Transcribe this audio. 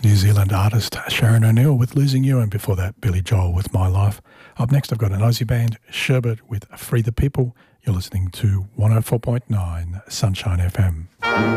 New Zealand artist Sharon O'Neill with Losing You, and before that Billy Joel with My Life. Up next I've got an Aussie band, Sherbet with Free the People. You're listening to 104.9 Sunshine FM.